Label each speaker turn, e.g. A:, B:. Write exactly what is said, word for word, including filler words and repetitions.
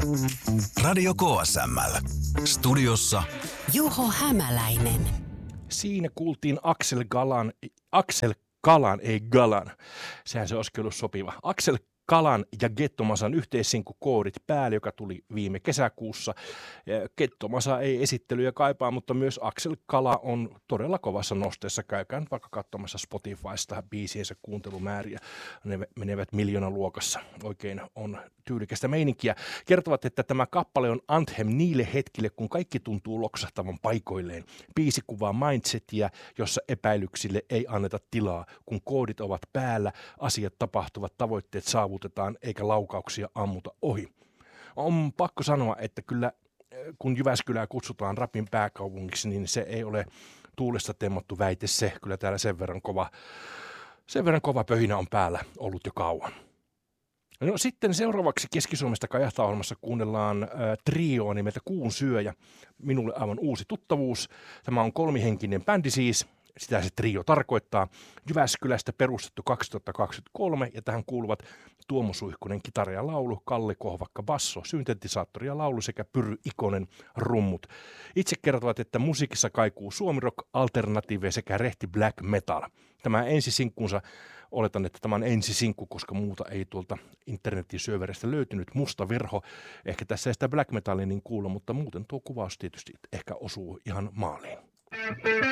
A: Radio K S M L. Studiossa
B: Juho Hämäläinen.
C: Siinä kuultiin Axel Galan, Axel Kalan, ei Galan. Sehän se olisikin ollut sopiva. Axel Kalan ja Gettomasan yhteissinkku Koodit päälle, joka tuli viime kesäkuussa. Gettomasa ei esittelyjä kaipaa, mutta myös Axel Kala on todella kovassa nosteessa. Käykää nyt vaikka katsomassa Spotifysta biisiensä kuuntelumääriä. Ne menevät miljoonan luokassa. Oikein on tyylikästä meininkiä. Kertovat, että tämä kappale on anthem niille hetkille, kun kaikki tuntuu loksahtavan paikoilleen. Biisi kuvaa mindsetia, jossa epäilyksille ei anneta tilaa. Kun koodit ovat päällä, asiat tapahtuvat, tavoitteet saavutetaan eikä laukauksia ammuta ohi. On pakko sanoa, että kyllä kun Jyväskylää kutsutaan rapin pääkaupungiksi, niin se ei ole tuulesta temmattu väite se. Kyllä täällä sen verran kova, sen verran kova pöhinä on päällä ollut jo kauan. No sitten seuraavaksi Keski-Suomesta kajahtaa-ohjelmassa kuunnellaan ä, trioa nimeltä Kuun syöjä. Minulle aivan uusi tuttavuus. Tämä on kolmihenkinen bändi siis. Sitä se trio tarkoittaa. Jyväskylästä perustettu kaksituhattakaksikymmentäkolme ja tähän kuuluvat Tuomo Suihkunen kitara ja laulu, Kalle Kohvakka basso, syntetisaattori ja laulu sekä Pyry Ikonen rummut. Itse kertovat, että musiikissa kaikuu suomirock, alternatiive sekä rehti black metal. Tämä ensisinkkunsa, oletan, että tämä on ensisinkku, koska muuta ei tuolta internetin syöverestä löytynyt. Musta verho, ehkä tässä ei sitä black metalia niin kuulla, mutta muuten tuo kuvaus tietysti ehkä osuu ihan maaliin.